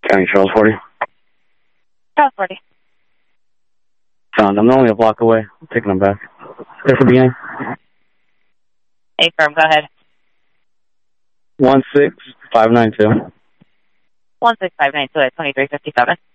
County Charles 40. Charles 40. Found. I'm only a block away. I'm taking them back. There for beginning. Hey, firm, go ahead. 16592. 16592 at 2357.